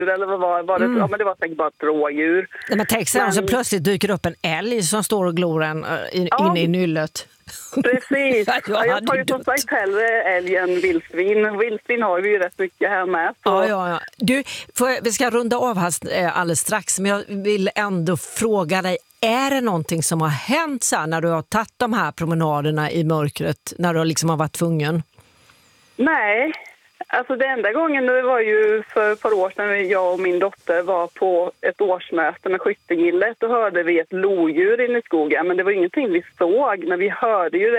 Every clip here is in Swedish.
eller vad var det? Ja, men det var säkert bara ett rådjur. Nej, men tänk sen så plötsligt dyker upp en älg som står och glor inne i nyllet. Precis. Jag tar ju som sagt hellre älg än vildsvin. Vildsvin har vi ju rätt mycket här med. Så. Ja. Du, vi ska runda av här alldeles strax, men jag vill ändå fråga dig, är det någonting som har hänt så här när du har tagit de här promenaderna i mörkret, när du liksom har varit tvungen? Nej, alltså det enda gången det var ju för ett par år sedan jag och min dotter var på ett årsmöte med skyttegillet. Då hörde vi ett lodjur inne i skogen, men det var ingenting vi såg, men vi hörde ju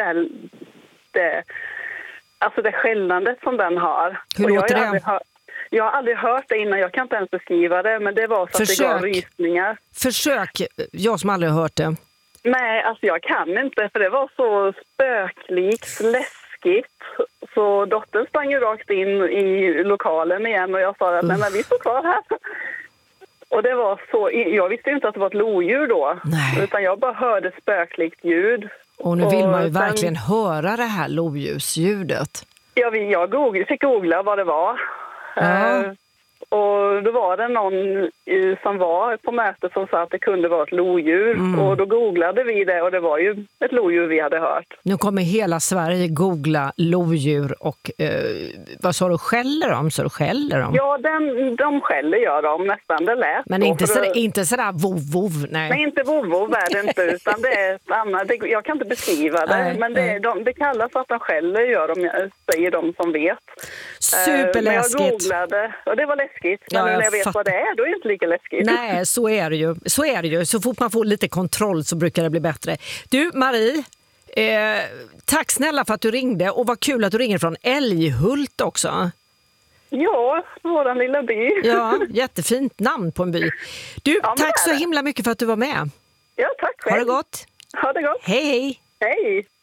det skällandet som den har. Hur låter det? Jag har aldrig hört det innan, jag kan inte ens beskriva det, men det var så att det gav rysningar. Försök, jag som aldrig har hört det. Nej, alltså jag kan inte, för det var så spöklikt, läskigt. Så dottern sprang ju rakt in i lokalen igen och jag sa att nej, men vi står kvar här. Och det var så, jag visste inte att det var ett lodjur då. Nej. Utan jag bara hörde spöklikt ljud. Och nu vill man ju verkligen höra det här lodjursljudet. Ja, jag fick googla vad det var. Ja. Och då var det någon som var på mötet som sa att det kunde vara ett lodjur. Och då googlade vi det och det var ju ett lodjur vi hade hört. Nu kommer hela Sverige googla lodjur och vad sa du, skäller de? Så skäller de? Ja, de skäller gör de nästan, det lät. Men inte sådär vov-vov, nej. Nej, inte vov-vov är det inte, utan det är ett annat, jag kan inte beskriva det, nej, men det kallas att de skäller gör de, säger de som vet. Superläskigt. Men jag googlade och det var läskigt. Men när jag vet vad det är, då är det inte lika läskigt. Nej, så är det ju. Så fort man får lite kontroll så brukar det bli bättre. Du, Marie, tack snälla för att du ringde. Och vad kul att du ringer från Älghult också. Ja, våran lilla by. Ja, jättefint namn på en by. Du, tack så himla mycket för att du var med. Ja, tack själv. Ha det gott. Ha det gott. Hej, hej. Hej.